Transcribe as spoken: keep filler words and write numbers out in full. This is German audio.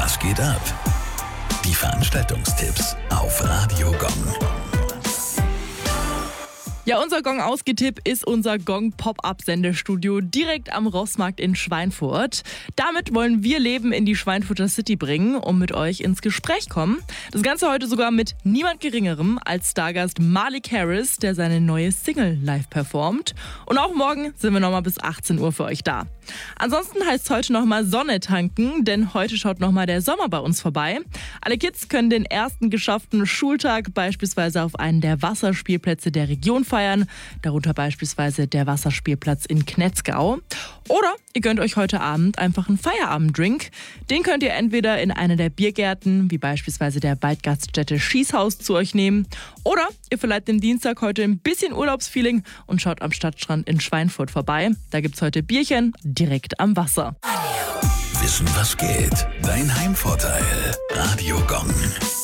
Was geht ab? Die Veranstaltungstipps auf Radio Gong. Ja, unser Gong-Ausgetipp ist unser Gong-Pop-Up-Sendestudio direkt am Rossmarkt in Schweinfurt. Damit wollen wir Leben in die Schweinfurter City bringen und mit euch ins Gespräch kommen. Das Ganze heute sogar mit niemand Geringerem als Stargast Malik Harris, der seine neue Single live performt. Und auch morgen sind wir nochmal bis achtzehn Uhr für euch da. Ansonsten heißt es heute nochmal Sonne tanken, denn heute schaut nochmal der Sommer bei uns vorbei. Alle Kids können den ersten geschafften Schultag beispielsweise auf einen der Wasserspielplätze der Region feiern, darunter beispielsweise der Wasserspielplatz in Knetzgau. Oder ihr gönnt euch heute Abend einfach einen Feierabenddrink. Den könnt ihr entweder in einer der Biergärten, wie beispielsweise der Waldgaststätte Schießhaus, zu euch nehmen. Oder ihr verleiht den Dienstag heute ein bisschen Urlaubsfeeling und schaut am Stadtstrand in Schweinfurt vorbei. Da gibt's heute Bierchen direkt am Wasser. Wissen, was geht? Dein Heimvorteil. Radio Gong.